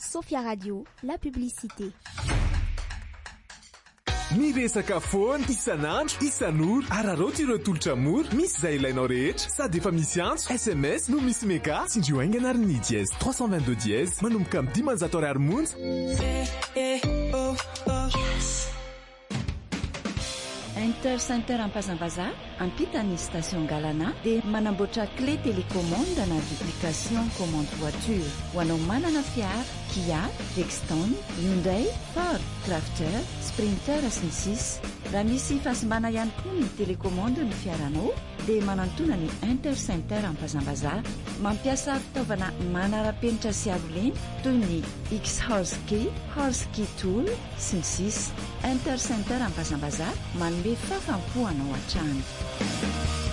Sofia Radio, la publicité. Miresaka foana isan'andro isan'ora araroty ireo tolotra mora misy izay ilainao rehetra sady efa misy antso SMS no misy mega sindrio aingana ary ny dièse 322 dièse manomboka amin'ny 10 ariary monja. Intercenter Ampazambaza ampitany station Galana dia manamboatra clé télécommande na duplication commande voiture ho anao manana fiara Kia, Rexton, Hyundai, Ford, Crafter, Sprinter sy ny sisa. Raha misy fasimbana ihany koa ny télécommande ny fiaranao dia manantona ny Intercenter Ampazambaza mampiasa fitaovana manara-penitra sy aroleny toy ny X-Horse Key Tool sy ny sisa. Intercenter Ampazambaza manome fafampo anao an-trano.